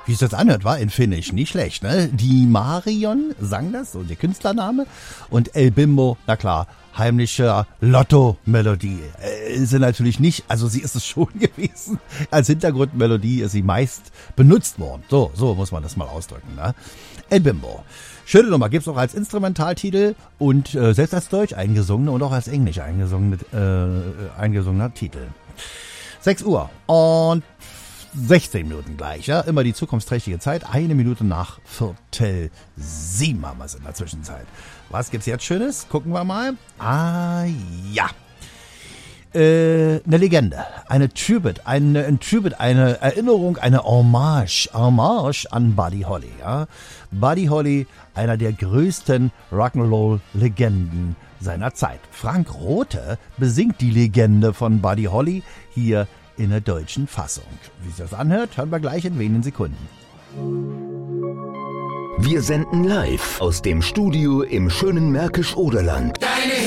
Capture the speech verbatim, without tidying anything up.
Wie es jetzt anhört, war in Finnisch nicht schlecht, ne? Die Marion sang das, so der Künstlername. Und El Bimbo, na klar, heimliche Lotto-Melodie. Äh, ist sie natürlich nicht, also sie ist es schon gewesen. Als Hintergrundmelodie ist sie meist benutzt worden. So, so muss man das mal ausdrücken, ne? El Bimbo. Schöne Nummer, gibt's auch als Instrumentaltitel und äh, selbst als Deutsch eingesungene und auch als Englisch eingesungene, äh, eingesungener Titel. sechs Uhr und sechzehn Minuten gleich, ja, immer die zukunftsträchtige Zeit, eine Minute nach Viertel sieben haben wir es in der Zwischenzeit. Was gibt's jetzt Schönes? Gucken wir mal. Ah, ja. Äh, eine Legende, eine Tribute, eine, ein Tribute, eine Erinnerung, eine Hommage, Hommage an Buddy Holly, ja. Buddy Holly, einer der größten Rock'n'Roll-Legenden seiner Zeit. Frank Rothe besingt die Legende von Buddy Holly hier in der deutschen Fassung. Wie sich das anhört, hören wir gleich in wenigen Sekunden. Wir senden live aus dem Studio im schönen Märkisch-Oderland. Deine